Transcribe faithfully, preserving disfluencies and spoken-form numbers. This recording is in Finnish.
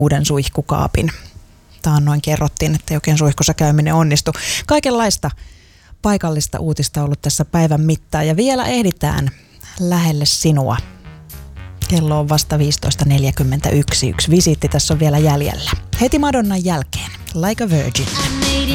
uuden suihkukaapin. Taannoin kerrottiin, että jokin suihkussa käyminen onnistui. Kaikenlaista paikallista uutista on ollut tässä päivän mittaan ja vielä ehditään lähelle sinua. Kello on vasta viisitoista neljäkymmentäyksi. Yksi visiitti tässä on vielä jäljellä. Heti Madonnan jälkeen. Like a Virgin.